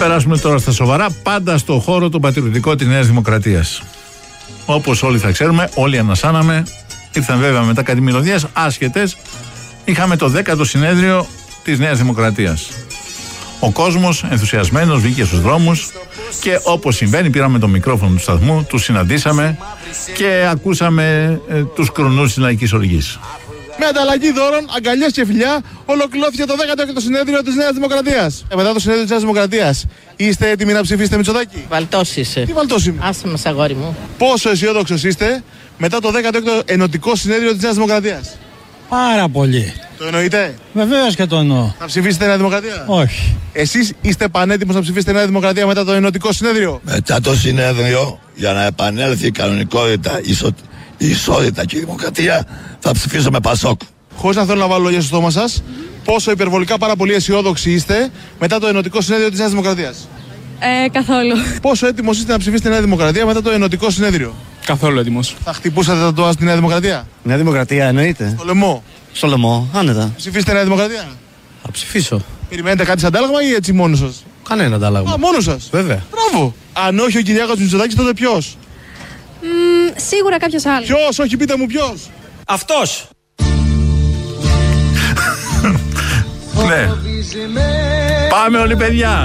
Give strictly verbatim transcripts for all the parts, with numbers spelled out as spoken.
περάσουμε τώρα στα σοβαρά, πάντα στο χώρο το πατριωτικό της Νέας Δημοκρατίας. Όπως όλοι θα ξέρουμε, όλοι ανασάναμε. Ήρθαν βέβαια μετά κάτι μυρωδιές άσχετες. Είχαμε το δέκατο συνέδριο της Νέας Δημοκρατίας. Ο κόσμος ενθουσιασμένος βγήκε στους δρόμους και όπως συμβαίνει πήραμε το μικρόφωνο του σταθμού, τους συναντήσαμε και ακούσαμε ε, τους κρονούς της λαϊκής οργής. Με ανταλλαγή δώρων, αγκαλιές και φιλιά, ολοκληρώθηκε το δέκατο έκτο συνέδριο της Νέας Δημοκρατίας. Ε, μετά το συνέδριο της Νέας Δημοκρατίας, είστε έτοιμοι να ψηφίσετε Μητσοτάκη? Βαλτός είσαι. Τι βαλτός είμαι? Άσε μας, αγόρι μου. Πόσο αισιόδοξος είστε μετά το δέκατο έκτο ενωτικό συνέδριο της Νέας Δημοκρατίας? Πάρα πολύ. Το εννοείτε? Βεβαίως και το εννοώ. Θα ψηφίσετε Νέα Δημοκρατία? Όχι. Εσείς είστε πανέτοιμος να ψηφίσετε Νέα Δημοκρατία μετά το ενωτικό συνέδριο? Μετά το συνέδριο, για να επανέλθει η κανονικότητα, η ισο... η ισότητα και η δημοκρατία, θα ψηφίσω με Πασόκ. Χωρίς να θέλω να βάλω λόγια στο στόμα σας, πόσο υπερβολικά πάρα πολύ αισιόδοξοι είστε μετά το ενωτικό συνέδριο της Νέας Δημοκρατίας? Ε, καθόλου. Πόσο έτοιμος είστε να ψηφίσετε Νέα Δημοκρατία μετά το ενωτικό συνέδριο? Καθόλου έτοιμος. Θα χτυπούσατε τα τουά στη Νέα Δημοκρατία? Νέα Δημοκρατία εννοείται. Στο λαιμό. Στο λαιμό, άνετα. Ψηφίσετε Νέα Δημοκρατία? Θα ψηφίσω. Περιμένετε κάτι σαν αντάλλαγμα ή έτσι μόνος σας? Κανένα αντάλλαγμα. Α, μόνος σας. Βέβαια. Μπράβο. Αν όχι ο Κυριάκος Μητσοτάκης, τότε ποιος? Mm, σίγουρα κάποιος άλλος. Ποιος, όχι, πείτε μου ποιος. Αυτός. Ναι. Πάμε όλοι παιδιά.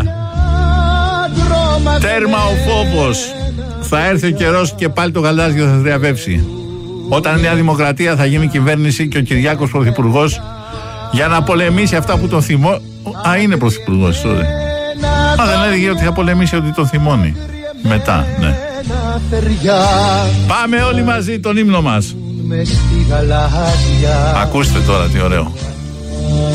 Τέρμα ο φόβος. Θα έρθει ο καιρός και πάλι το γαλάζιο θα θριαβεύσει. Όταν η Νέα Δημοκρατία θα γίνει κυβέρνηση και ο Κυριάκος πρωθυπουργός για να πολεμήσει αυτά που τον θυμώ. Α, είναι πρωθυπουργός, sorry. Α, δεν έλεγε ότι θα πολεμήσει ότι τον θυμώνει. Μετά, ναι. Πάμε όλοι μαζί τον ύμνο μας. Ακούστε τώρα τι ωραίο.